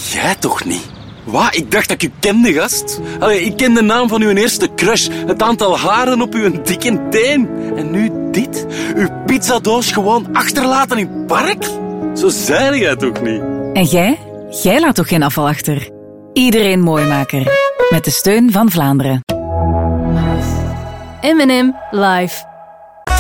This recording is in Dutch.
Jij toch niet? Wat? Ik dacht dat ik u kende, gast. Allee, ik ken de naam van uw eerste crush, het aantal haren op uw dikke teen. En nu dit? Uw pizzadoos gewoon achterlaten in het park? Zo zei jij toch niet? En jij? Jij laat toch geen afval achter? Iedereen Mooimaker. Met de steun van Vlaanderen. M&M Live.